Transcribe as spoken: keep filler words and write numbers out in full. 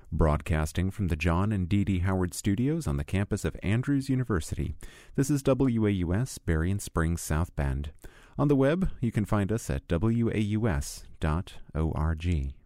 Broadcasting from the John and Dee Dee Howard Studios on the campus of Andrews University, this is W A U S, Berrien Springs, South Bend. On the web, you can find us at W A U S dot org.